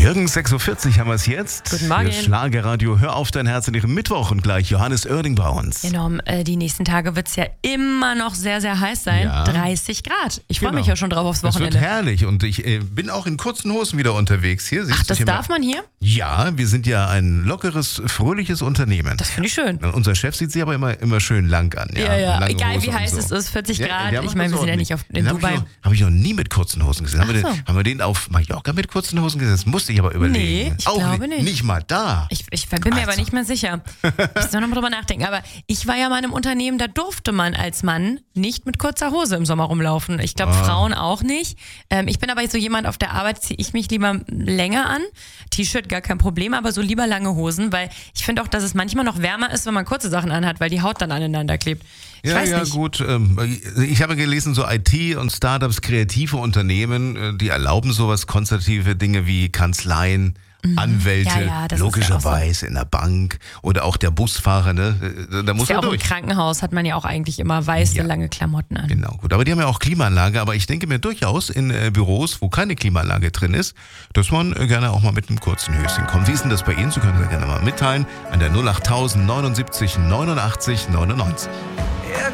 Jürgen, 6.40 Uhr haben wir es jetzt. Guten Morgen. Für Schlagerradio, hör auf dein Herz in ihrem Mittwoch und gleich Johannes Oerding bei uns. Genau, die nächsten Tage wird es ja immer noch sehr, sehr heiß sein. Ja. 30 Grad. Ich freue mich Genau. ja schon drauf aufs Es wird Wochenende. herrlich und ich bin auch in kurzen Hosen wieder unterwegs hier. Siehst Ach, du das hier darf mal? man hier? Ja, wir sind ja ein lockeres, fröhliches Unternehmen. Das finde ich schön. Unser Chef sieht sie aber immer schön lang an. Ja. Lange Egal Hose wie und heiß so. es ist, 40 Grad. der Ich macht meine, wir das sind ja ordentlich. nicht in Den Dubai. Habe ich noch nie mit kurzen Hosen gesehen. Ach so. Haben wir den auf Mallorca mit kurzen Hosen gesehen? Das musste ich aber überlegen. Nee, ich auch glaube nicht. Nicht mal da. Ich bin mir aber Also. nicht mehr sicher. Ich soll noch mal drüber nachdenken. Aber ich war ja mal in einem Unternehmen, da durfte man als Mann nicht mit kurzer Hose im Sommer rumlaufen. Ich glaube, Frauen auch nicht. Ich bin aber so jemand, auf der Arbeit ziehe ich mich lieber länger an. T-Shirt gar kein Problem, aber so lieber lange Hosen, weil ich finde auch, dass es manchmal noch wärmer ist, wenn man kurze Sachen anhat, weil die Haut dann aneinander klebt. Ich weiß nicht. Gut. Ich habe gelesen, so IT und Startups, kreative Unternehmen, die erlauben sowas, konservative Dinge wie Kanzleien, Anwälte, Ja, das ist logischerweise in der Bank oder auch der Busfahrer, ne? Da muss Ist ja er auch im durch. Krankenhaus hat man ja auch eigentlich immer weiße, lange Klamotten an. Genau, gut. Aber die haben ja auch Klimaanlage. Aber ich denke mir durchaus in Büros, wo keine Klimaanlage drin ist, dass man gerne auch mal mit einem kurzen Höschen kommt. Wie ist denn das bei Ihnen? Sie können das gerne mal mitteilen an der 08000 79 89 99.